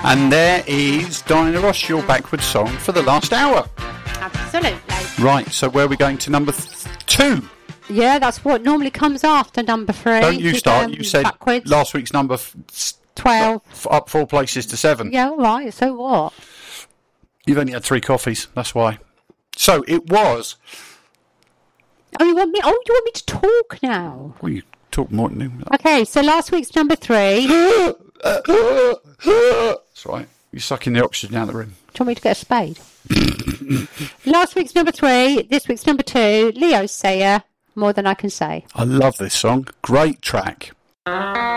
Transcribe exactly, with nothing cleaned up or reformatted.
And there is Diana Ross, your backwards song for the last hour. Absolutely. Right, so where are we going to number th- two? Yeah, that's what normally comes after number three. Don't you start. You said backwards. last week's number f- twelve. F- up four places to seven. Yeah, all right. So what? You've only had three coffees, that's why. So it was... Oh, you want me? Oh, you want me to talk now? Well, you talk more than... Okay, so last week's number three... That's right. You're sucking the oxygen out of the room. Do you want me to get a spade? Last week's number three, this week's number two, Leo Sayer, More Than I Can Say. I love this song. Great track.